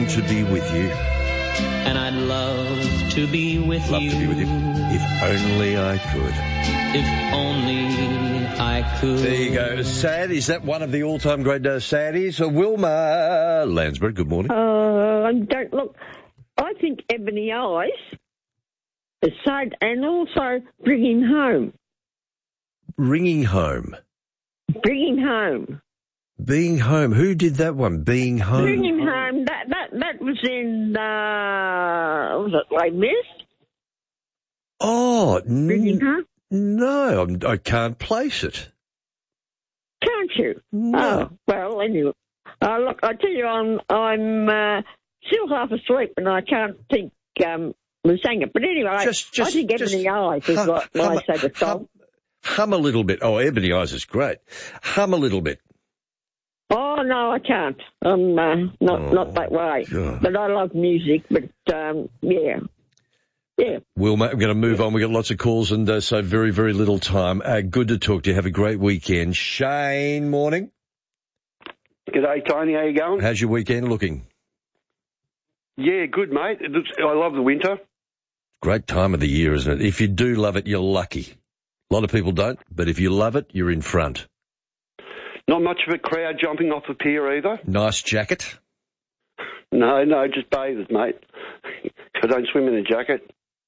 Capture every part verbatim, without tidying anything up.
long to be with you. And I'd love to be with love you. Love to be with you. If only I could. If only I could. There you go. Sad. Is that one of the all-time great uh, saddies? Uh, Wilma Landsberg, good morning. Uh, don't look. I think Ebony Eyes is sad, and also Bringing Home. Ringing Home. Bringing Home. Being Home. Who did that one? Being Home. Bringing Home. That that that was in. Uh, was it Les Mis? Oh, Bringing n- Home. no, I'm, I can't place it. Can't you? No. Oh, well, anyway. Uh, look, I tell you, I'm I'm uh, still half asleep, and I can't think um, who sang it. But anyway, Just, just, I think Ebony just Eyes is hum, what hum, I say the song. Hum, hum a little bit. Oh, Ebony Eyes is great. Hum a little bit. Oh, no, I can't. I'm uh, not Oh, not that way. God. But I love music, but, um, yeah. Yeah. Wilma, I'm going to move on. We've got lots of calls and uh, so very, very little time. Uh, good to talk to you. Have a great weekend. Shane, morning. G'day, Tony. How you going? How's your weekend looking? Yeah, good, mate. It looks, I love the winter. Great time of the year, isn't it? If you do love it, you're lucky. A lot of people don't, but if you love it, you're in front. Not much of a crowd jumping off the pier either. Nice jacket. No, no, just bathers, mate. I don't swim in a jacket.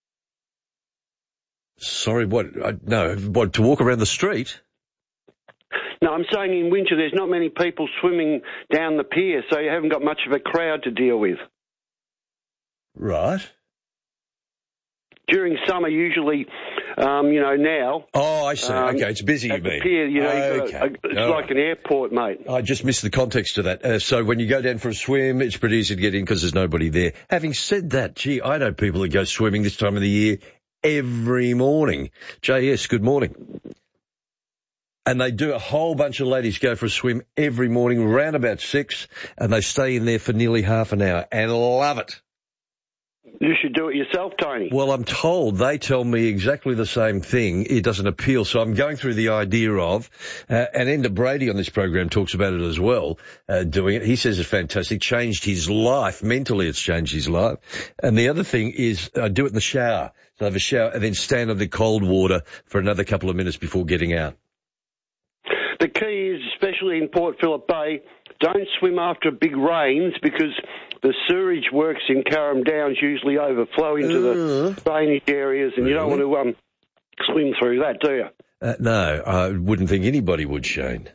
Sorry, what? I, no, what, to walk around the street? No, I'm saying in winter there's not many people swimming down the pier, so you haven't got much of a crowd to deal with. Right. During summer, usually, um, you know, now... Oh, I see. Um, okay, it's busy, you at the mean. pier, you know, okay. you've got a, a, it's All like right. an airport, mate. I just missed the context of that. Uh, so when you go down for a swim, it's pretty easy to get in because there's nobody there. Having said that, gee, I know people that go swimming this time of the year every morning. J S, good morning. And they do, a whole bunch of ladies go for a swim every morning around about six, and they stay in there for nearly half an hour and love it. You should do it yourself, Tony. Well, I'm told they tell me exactly the same thing. It doesn't appeal. So I'm going through the idea of, uh, and Enda Brady on this program talks about it as well, uh, doing it. He says it's fantastic, changed his life. Mentally, it's changed his life. And the other thing is, I uh, do it in the shower. So I have a shower and then stand in the cold water for another couple of minutes before getting out. The key is, especially in Port Phillip Bay, don't swim after big rains because the sewerage works in Carrum Downs usually overflow into uh, the drainage areas, and really? You don't want to um, swim through that, do you? Uh, no, I wouldn't think anybody would, Shane.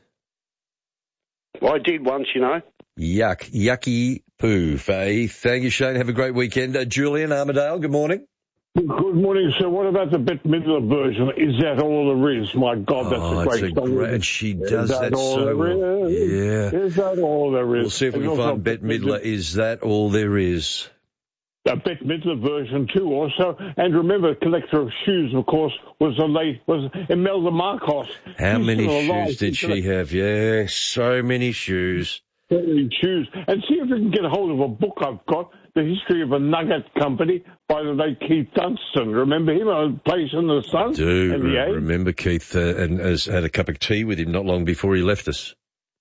Well, I did once, you know. Yuck, yucky poo, Faye. Thank you, Shane. Have a great weekend. Uh, Julian Armadale, good morning. Good morning, sir. What about the Bette Midler version? Is that all there is? My God, that's oh, a great a song. Great, and she does is that, that so well. Yeah. Is that all there is? We'll see if we can find Bette Midler. Is that all there is? A Bette Midler version too, also. And remember, collector of shoes, of course, was a late was Imelda Marcos. How She's many still shoes alive. did she have? Yeah, so many shoes. So many shoes. And see if you can get a hold of a book I've got. The History of a Nugget Company by the late Keith Dunstan. Remember him on Place in the Sun? I do and the remember Keith uh, and has had a cup of tea with him not long before he left us.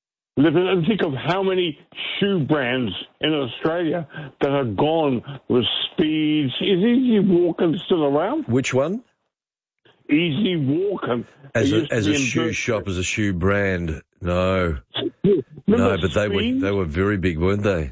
And think of how many shoe brands in Australia that are gone with Speeds. Is Easy Walking still around? Which one? Easy Walking. As a, as a shoe Bur- shop, as a shoe brand, no. No, but they were, they were very big, weren't they?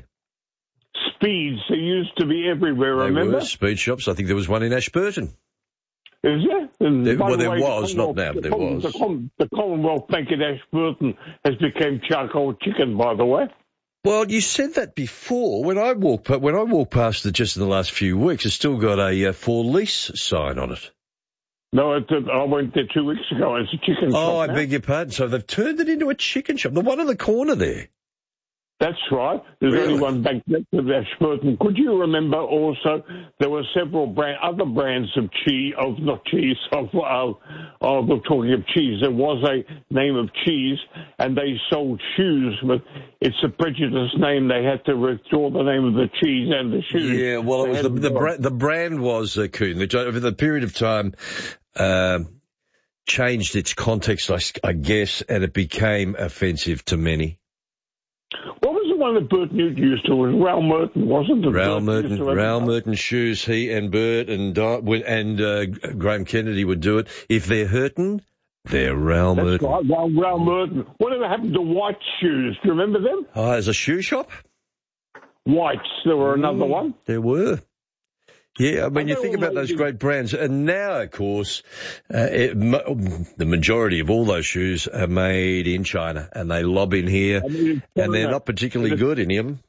Speeds, they used to be everywhere, they remember? Were speed shops. I think there was one in Ashburton. Is there? there well, the there way, was, the not now, but there the, was. The, the Commonwealth Bank at Ashburton has become charcoal chicken, by the way. Well, you said that before. When I walk, when I walk past it just in the last few weeks, it's still got a uh, for lease sign on it. No, it, I went there two weeks ago. It's a chicken oh, shop. Oh, I now. beg your pardon. So they've turned it into a chicken shop. The one in the corner there. That's right. There's really? only one back there to Ashburton. Could you remember also there were several brand, other brands of cheese, of not cheese, of, uh, oh, we're talking of cheese. There was a name of cheese, and they sold shoes, but it's a prejudiced name. They had to withdraw the name of the cheese and the shoes. Yeah, well, it was the the, bra- the brand was uh, Coon. Over the period of time, uh, changed its context, I, I guess, and it became offensive to many. What was the one that Bert Newton used to? It was Raoul Merton, wasn't it? Raoul Bert used Merton, to have- Raoul Merton shoes, he and Bert and, Di- would- and uh, Graham Kennedy would do it. If they're hurting, they're Raoul That's Merton. right, Raoul, Raoul Merton. Whatever happened to White's shoes? Do you remember them? Oh, as a shoe shop? White's, there were another Mm, one. There were. Yeah, I mean, I you know think all about those those- great brands, and now, of course, uh, it, mo- the majority of all those shoes are made in China, and they lob in here, I mean, and they're China- not particularly good, any of them.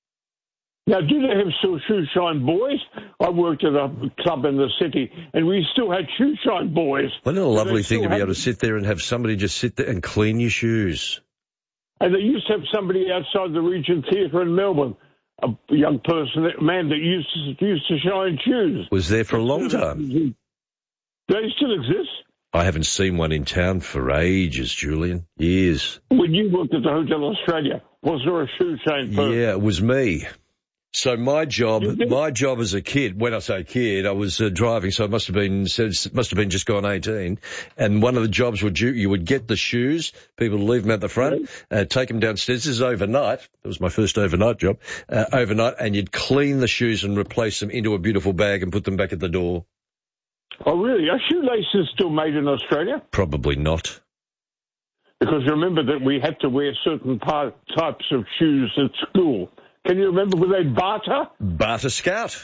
Now, do they have still shoe shine boys? I worked at a club in the city, and we still had shoe shine boys. Wasn't it a Do they lovely thing still to be have- able to sit there and have somebody just sit there and clean your shoes? And they used to have somebody outside the Regent Theatre in Melbourne, a young person, a man that used to, used to shine shoes. Was there for a long time. Do they still exist? I haven't seen one in town for ages, Julian. Years. When you worked at the Hotel Australia, was there a shoe shine person? Yeah, it was me. So my job, You did? my job as a kid, when I say kid, I was uh, driving, so I must have been, must have been just gone eighteen. And one of the jobs would you, you would get the shoes, people would leave them at the front, uh, take them downstairs. This is overnight. That was my first overnight job. Uh, overnight, and you'd clean the shoes and replace them into a beautiful bag and put them back at the door. Oh, really? Are shoelaces still made in Australia? Probably not. Because remember that we had to wear certain par- types of shoes at school. Can you remember, were they Barter? Barter Scout.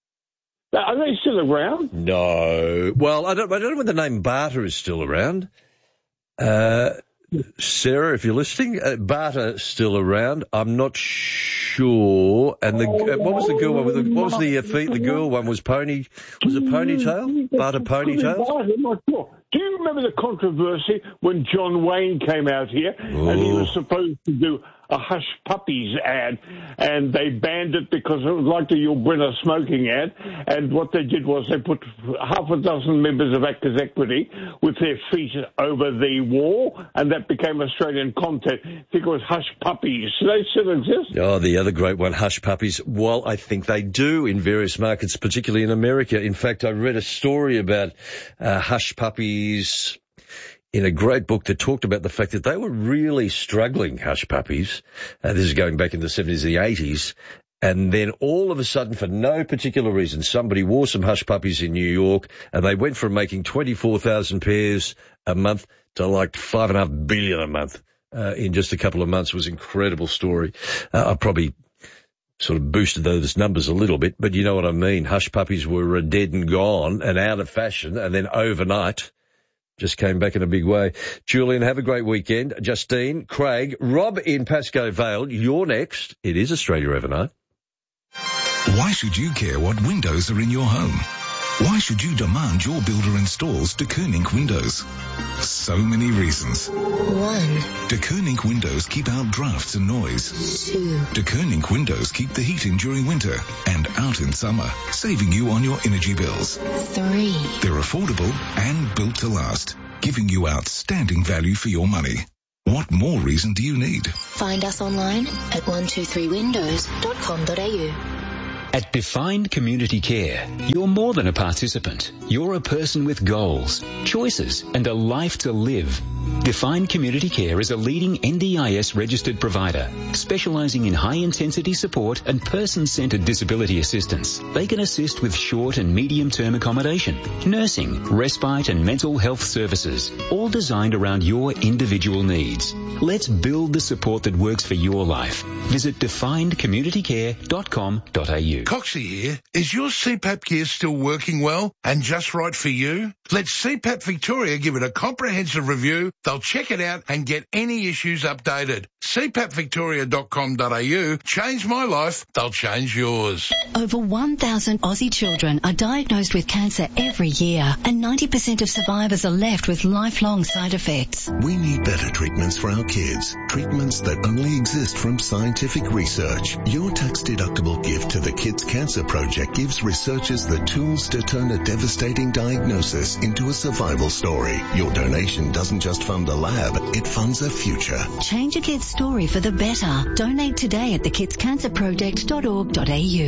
Are they still around? No. Well, I don't, I don't know whether the name Barter is still around. Uh, Sarah, if you're listening, uh, Barter still around. I'm not sure. And the uh, what was the girl one? With the, what was the uh, feet? The girl one was pony. Was it ponytail? Barter ponytail. Barter, I'm not sure. Do you remember the controversy when John Wayne came out here and he was supposed to do a Hush Puppies ad, and they banned it because it was like the Yul Brynner smoking ad, and what they did was they put half a dozen members of Actors Equity with their feet over the wall, and that became Australian content. I think it was Hush Puppies. Do they still exist? Oh, the other great one, Hush Puppies. Well, I think they do in various markets, particularly in America. In fact, I read a story about uh, Hush Puppies in a great book that talked about the fact that they were really struggling, Hush Puppies. Uh, this is going back in the seventies, the eighties. And then all of a sudden, for no particular reason, somebody wore some Hush Puppies in New York, and they went from making twenty-four thousand pairs a month to like five and a half billion a month uh, in just a couple of months. It was an incredible story. Uh, I probably sort of boosted those numbers a little bit, but you know what I mean. Hush Puppies were uh, dead and gone and out of fashion, and then overnight just came back in a big way. Julian, have a great weekend. Justine, Craig, Rob in Pascoe Vale, you're next. It is Australia Overnight. Why should you care what windows are in your home? Why should you demand your builder installs De Koning windows? So many reasons. One. De Koning windows keep out drafts and noise. Two. De Koning windows keep the heat in during winter and out in summer, saving you on your energy bills. Three. They're affordable and built to last, giving you outstanding value for your money. What more reason do you need? Find us online at one two three windows dot com dot a u. At Defined Community Care, you're more than a participant. You're a person with goals, choices, and a life to live. Defined Community Care is a leading N D I S registered provider, specializing in high-intensity support and person-centered disability assistance. They can assist with short and medium-term accommodation, nursing, respite, and mental health services, all designed around your individual needs. Let's build the support that works for your life. Visit defined community care dot com dot a u. Coxie here. Is your C PAP gear still working well and just right for you? Let C PAP Victoria give it a comprehensive review. They'll check it out and get any issues updated. c pap victoria dot com dot a u. Change my life, they'll change yours. Over one thousand Aussie children are diagnosed with cancer every year, and ninety percent of survivors are left with lifelong side effects. We need better treatments for our kids. Treatments that only exist from scientific research. Your tax-deductible gift to the Kids Cancer Project gives researchers the tools to turn a devastating diagnosis into a survival story. Your donation doesn't just fund a lab, it funds a future. Change a kid's story for the better. Donate today at the kids cancer project dot org dot a u.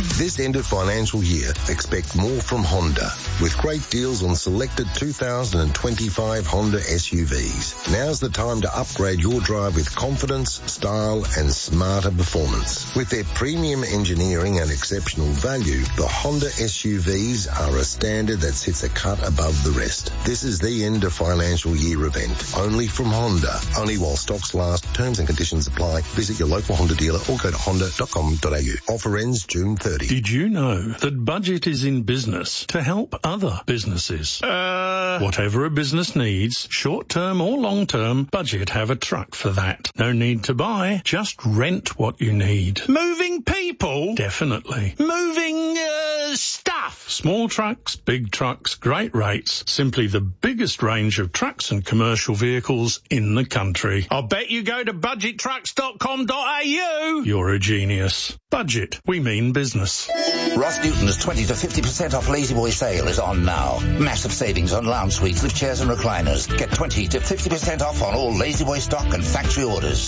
This end of financial year, expect more from Honda with great deals on selected two thousand twenty-five Honda S U Vs. Now's the time to upgrade your drive with confidence, style and smarter performance. With their premium engineering and exceptional value, the Honda S U Vs are a standard that sits a cut above the rest. This is the end of financial year event, only from Honda. Only while stocks last. Terms and conditions apply. Visit your local Honda dealer or go to honda dot com dot a u. Offer ends June thirtieth. Did you know that Budget is in business to help other businesses? Uh... Whatever a business needs, short-term or long-term, Budget have a truck for that. No need to buy, just rent what you need. Moving people? Definitely. Moving, uh, stuff? Small trucks, big trucks, great rates. Simply the biggest range of trucks and commercial vehicles in the country. I'll bet you go to budget trucks dot com dot a u. You're a genius. Budget. We mean business. Ross Newton's twenty to fifty percent off Lazy Boy sale is on now. Massive savings on lounge suites with chairs and recliners. Get twenty to fifty percent off on all Lazy Boy stock and factory orders.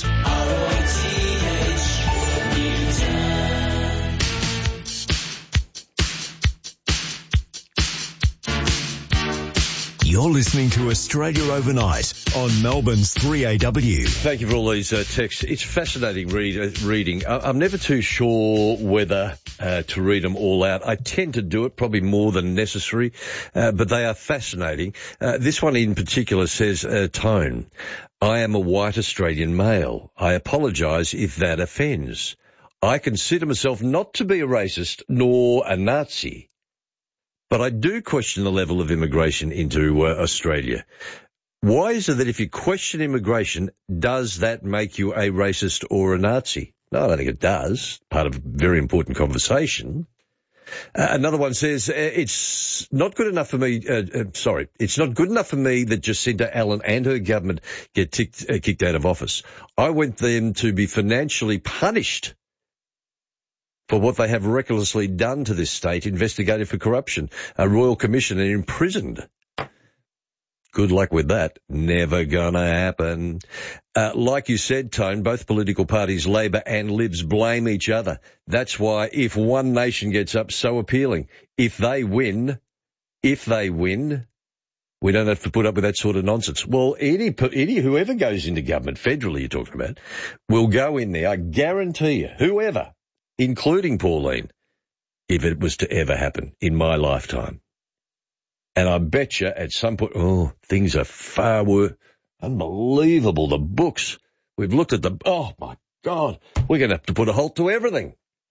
You're listening to Australia Overnight on Melbourne's three A W. Thank you for all these uh, texts. It's fascinating read, uh, reading. I, I'm never too sure whether uh, to read them all out. I tend to do it probably more than necessary, uh, but they are fascinating. Uh, this one in particular says, uh, Tone, I am a white Australian male. I apologise if that offends. I consider myself not to be a racist nor a Nazi. But I do question the level of immigration into uh, Australia. Why is it that if you question immigration, does that make you a racist or a Nazi? No, I don't think it does. Part of a very important conversation. Uh, another one says, uh, it's not good enough for me, uh, uh, sorry, it's not good enough for me that Jacinda Allen and her government get ticked, uh, kicked out of office. I want them to be financially punished for what they have recklessly done to this state, investigated for corruption, a royal commission and imprisoned. Good luck with that. Never gonna happen. Uh, like you said, Tone, both political parties, Labor and Libs, blame each other. That's why if one nation gets up, so appealing. If they win, if they win, we don't have to put up with that sort of nonsense. Well, any, any whoever goes into government, federally you're talking about, will go in there, I guarantee you, whoever, including Pauline, if it was to ever happen in my lifetime. And I bet you at some point, oh, things are far worse. Unbelievable, the books. We've looked at the, oh, my God, we're going to have to put a halt to everything.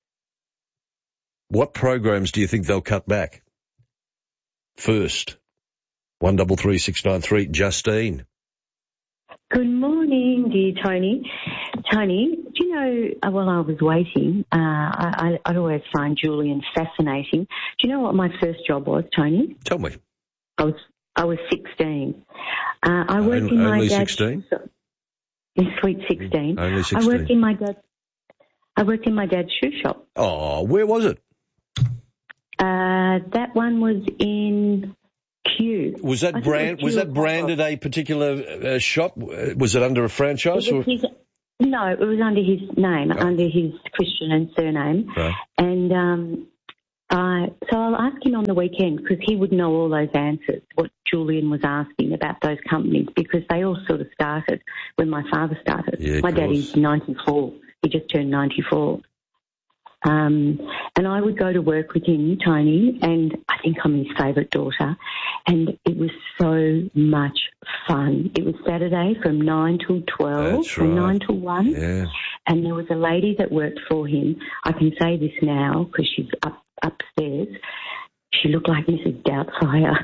What programs do you think they'll cut back? First, one double three six nine three, Justine. Good morning, dear Tony. Tony, do you know, uh, while I was waiting, uh, I, I, I always find Julian fascinating. Do you know what my first job was, Tony? Tell me. I was I was sixteen. Uh, I worked only, in my only dad's... sixteen? In sweet sixteen. Only sixteen. I worked in my dad. I worked in my dad's shoe shop. Oh, where was it? Uh, that one was in Kew. Was that brand? Was, was that branded a particular uh, shop? Was it under a franchise? It or? was his, no, it was under his name, oh. under his Christian and surname. Right. And um, I, so I'll ask him on the weekend because he would know all those answers, what Julian was asking about those companies, because they all sort of started when my father started. Yeah, my daddy's ninety-four. He just turned ninety-four. Um, and I would go to work with him, Tony, and I think I'm his favourite daughter. And it was so much fun. It was Saturday from nine till twelve, That's from right. nine till one. Yeah. And there was a lady that worked for him. I can say this now because she's up upstairs. She looked like Missus Doubtfire.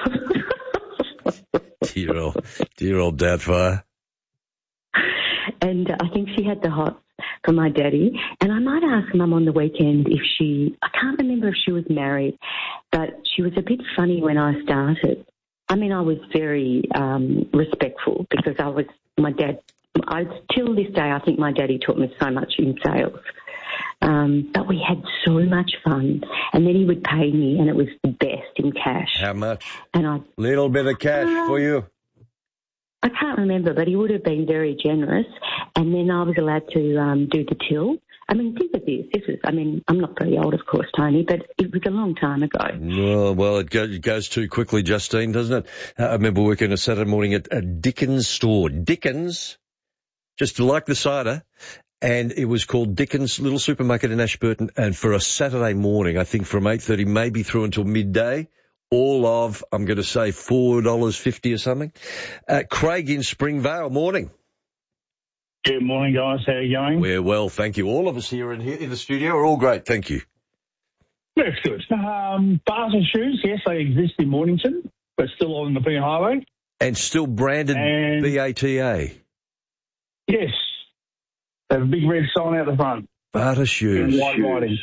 dear old, dear old Doubtfire. And uh, I think she had the hots for my daddy. And I might ask Mum on the weekend if she, I can't remember if she was married, but she was a bit funny when I started. I mean, I was very um, respectful because I was, my dad, I, till this day, I think my daddy taught me so much in sales. Um, but we had so much fun. And then he would pay me, and it was the best in cash. How much? And I Little bit of cash uh, for you. I can't remember, but he would have been very generous. And then I was allowed to um, do the till. I mean, think of this. This was, I mean, I'm not very old, of course, Tony, but it was a long time ago. Oh, well, it, go, it goes too quickly, Justine, doesn't it? Uh, I remember working a Saturday morning at a Dickens store. Dickens, just like the cider. And it was called Dickens Little Supermarket in Ashburton. And for a Saturday morning, I think from eight thirty, maybe through until midday, all of, I'm going to say four dollars fifty or something. Uh, Craig in Springvale, morning. Good morning, guys. How are you going? We're well, thank you. All of us here in, here in the studio are all great, thank you. That's good. Um, bars and shoes, yes, they exist in Mornington, but still on the Pean Highway. And still branded and, B A T A? Yes. They have a big red sign out the front. Barter shoes. And white writing.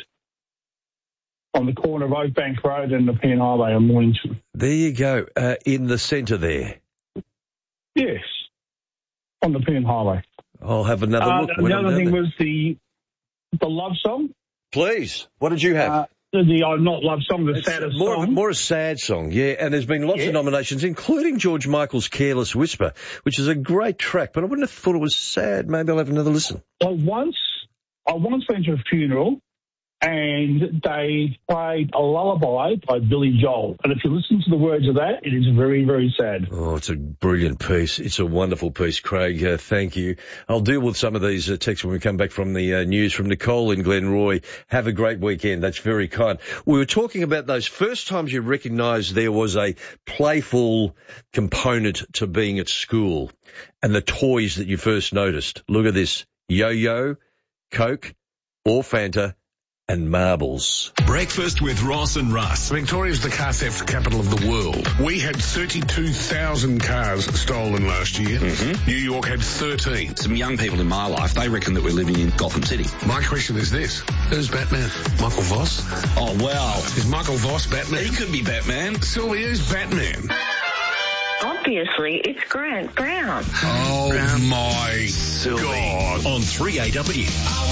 On the corner of Oakbank Road and the Pean Highway in Mornington. There you go, uh, in the centre there. Yes, on the Pean Highway. I'll have another uh, look. The other thing there. was the the love song. Please, what did you have? Uh, the, the uh, not love song, the it's saddest more, song. More a sad song, yeah, and there's been lots yeah. of nominations, including George Michael's Careless Whisper, which is a great track, but I wouldn't have thought it was sad. Maybe I'll have another listen. I once, I once went to a funeral and they played a lullaby by Billy Joel. And if you listen to the words of that, it is very, very sad. Oh, it's a brilliant piece. It's a wonderful piece, Craig. Uh, thank you. I'll deal with some of these uh, texts when we come back from the uh, news. From Nicole in Glenroy, have a great weekend. That's very kind. We were talking about those first times you recognised there was a playful component to being at school and the toys that you first noticed. Look at this. Yo-yo, Coke, or Fanta, and marbles. Breakfast with Ross and Russ. Victoria's the car theft capital of the world. We had thirty-two thousand cars stolen last year. Mm-hmm. New York had thirteen. Some young people in my life, they reckon that we're living in Gotham City. My question is this. Who's Batman? Michael Voss? Oh, wow. Is Michael Voss Batman? He could be Batman. Sylvia, who's Batman? Obviously, it's Grant Brown. Oh, Brown. my Sylvie. God. On three A W.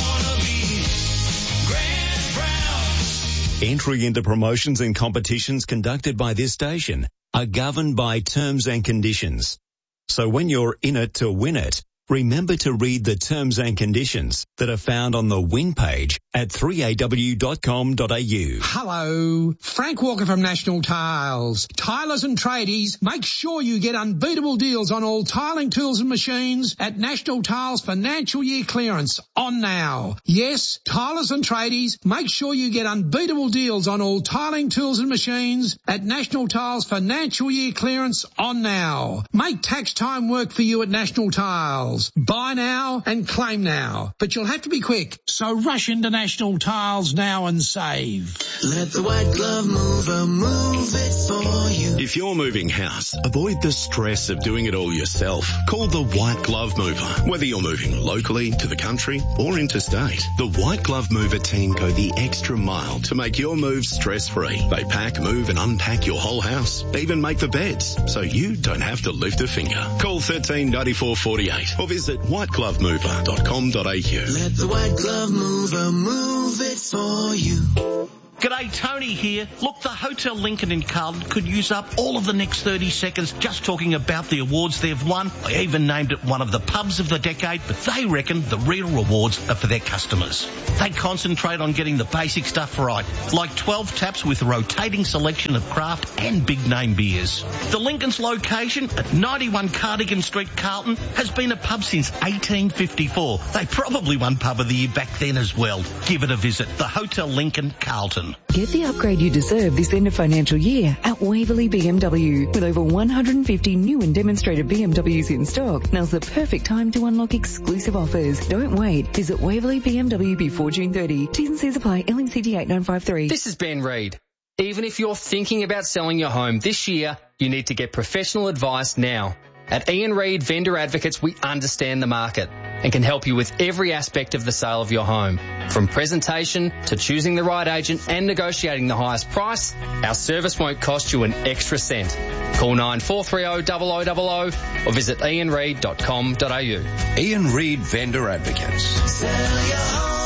Entry into promotions and competitions conducted by this station are governed by terms and conditions. So when you're in it to win it, remember to read the terms and conditions that are found on the win page at three A W dot com dot A U. Hello, Frank Walker from National Tiles. Tilers and tradies, make sure you get unbeatable deals on all tiling tools and machines at National Tiles financial year clearance on now. Yes, tilers and tradies, make sure you get unbeatable deals on all tiling tools and machines at National Tiles financial year clearance on now. Make tax time work for you at National Tiles. Buy now and claim now. But you'll have to be quick, so rush into National Tiles now and save. Let the White Glove Mover move it for you. If you're moving house, avoid the stress of doing it all yourself. Call the White Glove Mover. Whether you're moving locally, to the country, or interstate, the White Glove Mover team go the extra mile to make your move stress-free. They pack, move and unpack your whole house, even make the beds, so you don't have to lift a finger. Call thirteen ninety-four forty-eight or visit white glove mover dot com dot A U. Let the White Glove Mover move it for you. G'day, Tony here. Look, the Hotel Lincoln in Carlton could use up all of the next thirty seconds just talking about the awards they've won. I even named it one of the pubs of the decade, but they reckon the real rewards are for their customers. They concentrate on getting the basic stuff right, like twelve taps with a rotating selection of craft and big-name beers. The Lincoln's location at ninety-one Cardigan Street, Carlton, has been a pub since eighteen fifty-four. They probably won Pub of the Year back then as well. Give it a visit. The Hotel Lincoln, Carlton. Get the upgrade you deserve this end of financial year at Waverley B M W. With over one hundred fifty new and demonstrated B M Ws in stock, now's the perfect time to unlock exclusive offers. Don't wait. Visit Waverley B M W before June thirtieth. T's and C's apply. L M C T eight nine five three. This is Ben Reid. Even if you're thinking about selling your home this year, you need to get professional advice now. At Ian Reid Vendor Advocates, we understand the market and can help you with every aspect of the sale of your home. From presentation to choosing the right agent and negotiating the highest price, our service won't cost you an extra cent. Call nine four three zero zero zero zero zero or visit ian reid dot com dot A U. Ian Reid Vendor Advocates. Sell your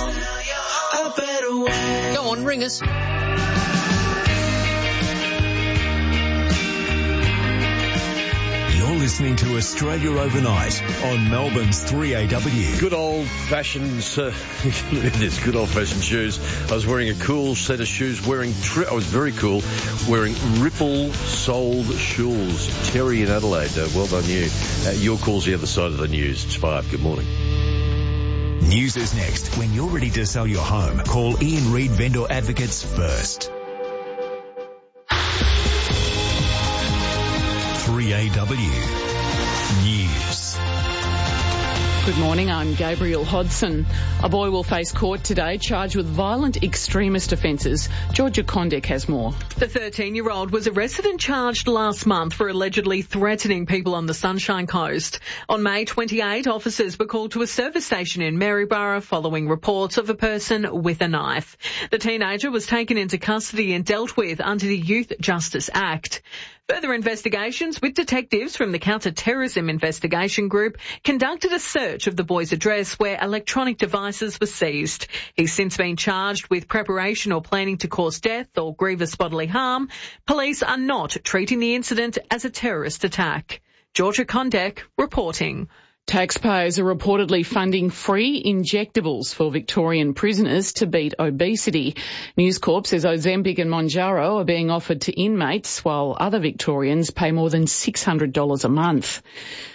home a better way. Go on, ring us. listening to Australia Overnight on Melbourne's three A W. Good old-fashioned, uh, look at this, good old-fashioned shoes. I was wearing a cool set of shoes, wearing, tri- I was very cool, wearing Ripple-soled shoes. Terry in Adelaide, uh, well done you. Uh, your call's the other side of the news. It's five. Good morning. News is next. When you're ready to sell your home, call Ian Reid Vendor Advocates first. three A W News. Good morning, I'm Gabriel Hodson. A boy will face court today charged with violent extremist offences. Georgia Condek has more. The thirteen-year-old was arrested and charged last month for allegedly threatening people on the Sunshine Coast. On May twenty-eighth, officers were called to a service station in Maryborough following reports of a person with a knife. The teenager was taken into custody and dealt with under the Youth Justice Act. Further investigations with detectives from the Counter-Terrorism Investigation Group conducted a search of the boy's address where electronic devices were seized. He's since been charged with preparation or planning to cause death or grievous bodily harm. Police are not treating the incident as a terrorist attack. Georgia Condek reporting. Taxpayers are reportedly funding free injectables for Victorian prisoners to beat obesity. News Corp says Ozempic and Mounjaro are being offered to inmates while other Victorians pay more than six hundred dollars a month.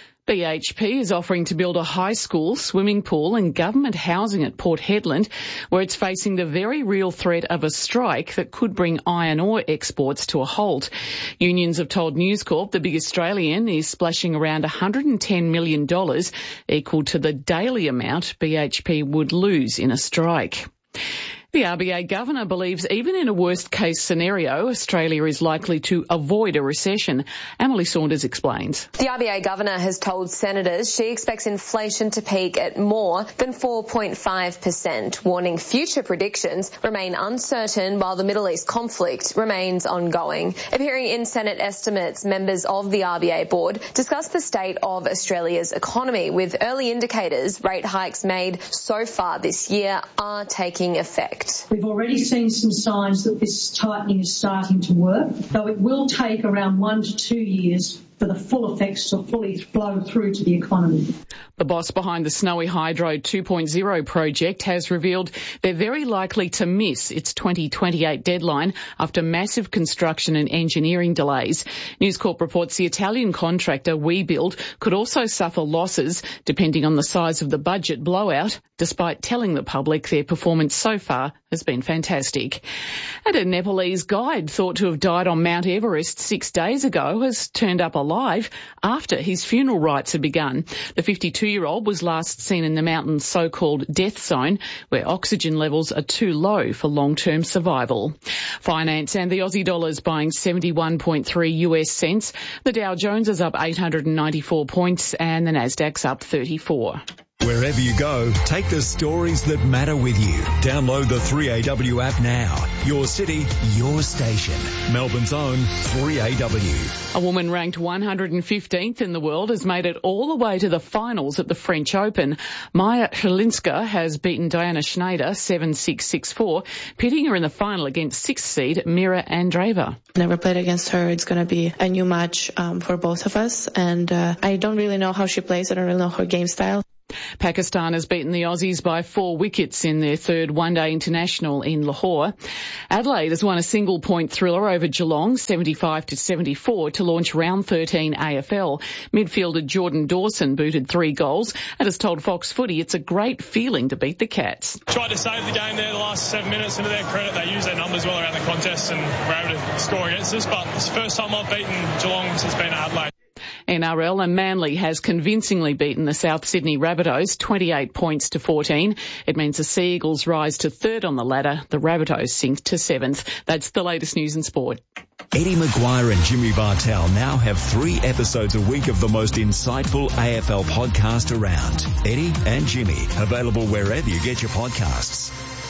B H P is offering to build a high school, swimming pool and government housing at Port Hedland, where it's facing the very real threat of a strike that could bring iron ore exports to a halt. Unions have told News Corp the big Australian is splashing around one hundred ten million dollars, equal to the daily amount B H P would lose in a strike. The R B A governor believes even in a worst-case scenario, Australia is likely to avoid a recession. Emily Saunders explains. The R B A governor has told senators she expects inflation to peak at more than four point five percent, warning future predictions remain uncertain while the Middle East conflict remains ongoing. Appearing in Senate estimates, members of the R B A board discussed the state of Australia's economy, with early indicators rate hikes made so far this year are taking effect. We've already seen some signs that this tightening is starting to work, though it will take around one to two years for the full effects to fully flow through to the economy. The boss behind the Snowy Hydro two point oh project has revealed they're very likely to miss its twenty twenty-eight deadline after massive construction and engineering delays. News Corp reports the Italian contractor WeBuild could also suffer losses depending on the size of the budget blowout, despite telling the public their performance so far has been fantastic. And a Nepalese guide thought to have died on Mount Everest six days ago has turned up alive after his funeral rites had begun. The fifty-two-year-old was last seen in the mountain's so-called death zone, where oxygen levels are too low for long-term survival. Finance and the Aussie dollar's buying seventy-one point three U S cents. The Dow Jones is up eight hundred ninety-four points and the Nasdaq's up thirty-four. Wherever you go, take the stories that matter with you. Download the three A W app now. Your city, your station. Melbourne's own three A W. A woman ranked one hundred fifteenth in the world has made it all the way to the finals at the French Open. Maya Szylinska has beaten Diana Schneider seven six, six four, pitting her in the final against sixth seed Mira Andreeva. Never played against her. It's going to be a new match um, for both of us, and uh, I don't really know how she plays. I don't really know her game style. Pakistan has beaten the Aussies by four wickets in their third one-day international in Lahore. Adelaide has won a single-point thriller over Geelong, seventy-five to seventy-four, to launch round thirteen A F L. Midfielder Jordan Dawson booted three goals and has told Fox Footy it's a great feeling to beat the Cats. Tried to save the game there the last seven minutes, and to their credit, they used their numbers well around the contest and were able to score against us. But it's the first time I've beaten Geelong since being at Adelaide. N R L and Manly has convincingly beaten the South Sydney Rabbitohs twenty-eight points to fourteen. It means the Sea Eagles rise to third on the ladder. The Rabbitohs sink to seventh. That's the latest news and sport. Eddie Maguire and Jimmy Bartell now have three episodes a week of the most insightful A F L podcast around. Eddie and Jimmy, available wherever you get your podcasts.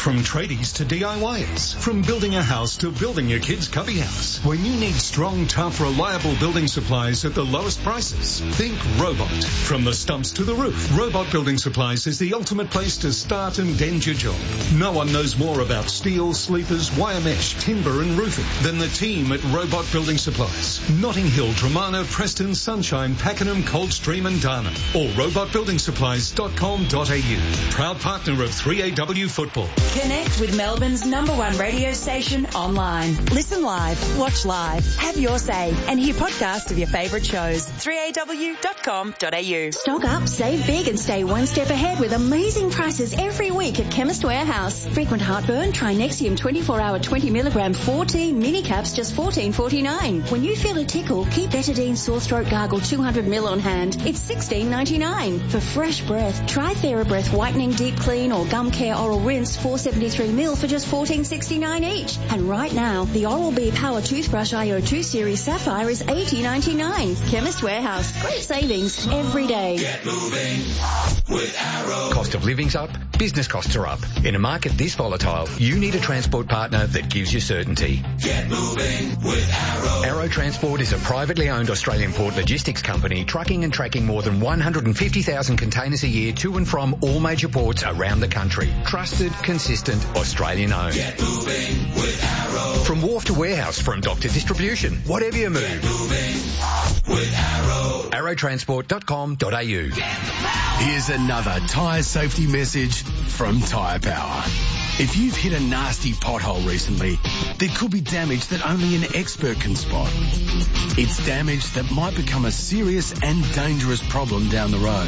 From tradies to D I Yers, from building a house to building your kid's cubby house. When you need strong, tough, reliable building supplies at the lowest prices, think Robot. From the stumps to the roof, Robot Building Supplies is the ultimate place to start and end your job. No one knows more about steel, sleepers, wire mesh, timber and roofing than the team at Robot Building Supplies. Notting Hill, Dramana, Preston, Sunshine, Pakenham, Coldstream and Darnham. Or robot building supplies dot com dot a u. Proud partner of three A W Football. Connect with Melbourne's number one radio station online. Listen live, watch live, have your say and hear podcasts of your favourite shows. three A W dot com dot a u. Stock up, save big and stay one step ahead with amazing prices every week at Chemist Warehouse. Frequent heartburn, try Nexium twenty-four hour twenty milligram fourteen mini caps just fourteen forty-nine. When you feel a tickle, keep Betadine sore throat gargle two hundred mil on hand. It's sixteen ninety-nine. For fresh breath, try TheraBreath whitening deep clean or gum care oral rinse four seventy-three mil for just fourteen sixty-nine each. And right now, the Oral-B Power Toothbrush I O two Series Sapphire is eighty ninety-nine. Chemist Warehouse. Great savings every day. Get moving with Arrow. Cost of living's up, business costs are up. In a market this volatile, you need a transport partner that gives you certainty. Get moving with Arrow. Arrow Transport is a privately owned Australian port logistics company trucking and tracking more than one hundred fifty thousand containers a year to and from all major ports around the country. Trusted, consistent, Australian owned. Get moving with Arrow. From wharf to warehouse, from dock to distribution, whatever you move. Get moving with Arrow. arrow transport dot com dot a u. Here's another tyre safety message from Tyre Power. If you've hit a nasty pothole recently, there could be damage that only an expert can spot. It's damage that might become a serious and dangerous problem down the road.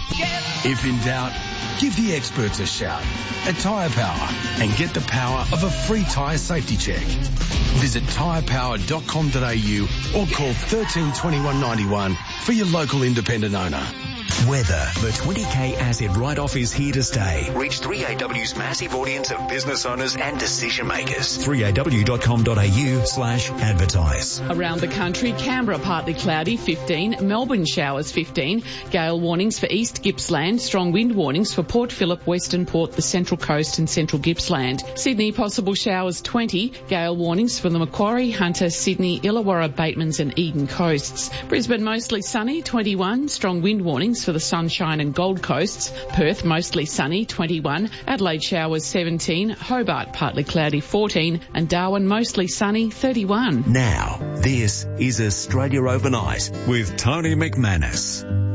If in doubt, give the experts a shout at Tyre Power and get the power of a free tyre safety check. Visit tyre power dot com dot a u or call thirteen twenty-one ninety-one for your local independent owner. Weather. The twenty K asset write-off is here to stay. Reach three A W's massive audience of business owners and decision makers. three A W dot com dot a u slash advertise. Around the country, Canberra partly cloudy, fifteen. Melbourne showers, fifteen. Gale warnings for East Gippsland. Strong wind warnings for Port Phillip, Western Port, the Central Coast and Central Gippsland. Sydney, possible showers, twenty. Gale warnings for the Macquarie, Hunter, Sydney, Illawarra, Batemans and Eden coasts. Brisbane, mostly sunny, twenty-one. Strong wind warnings for the Sunshine and Gold Coasts. Perth, mostly sunny, twenty-one. Adelaide, showers, seventeen. Hobart, partly cloudy, fourteen. And Darwin, mostly sunny, thirty-one. Now, this is Australia Overnight with Tony McManus.